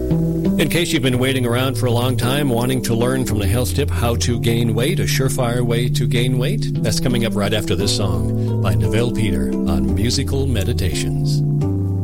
In case you've been waiting around for a long time wanting to learn from the health tip how to gain weight, a surefire way to gain weight, that's coming up right after this song by Neville Peter on Musical Meditations.